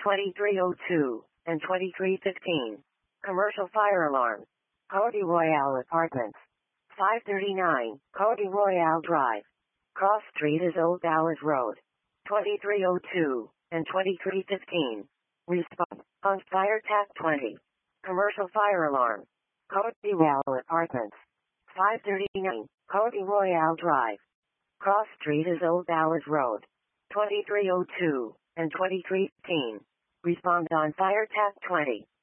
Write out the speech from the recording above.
2302 and 2315. Commercial fire alarm. Cody Royale Apartments. 539 Cody Royale Drive. Cross Street is Old Dallas Road. 2302 and 2315. Respond on fire tap 20. Commercial fire alarm. Cody Royale Apartments. 539 Cody Royale Drive. Cross Street is Old Dallas Road. 2302 and 2315. Respond on fire tap 20.